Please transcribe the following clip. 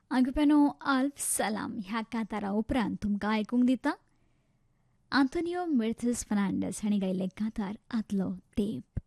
अगपेनो अल्फ सलाम ह्या कातारा उपरांत तुमकां आयकूंक दिता आंतोनियो मिर्थस फर्नांडीस हांणी गायिल्लें कातार आदलो तेंप.